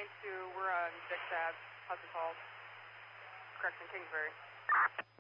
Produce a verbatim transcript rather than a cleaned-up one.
nine two, we're on Dix Ave, Hudson Falls, correction, Kingsbury.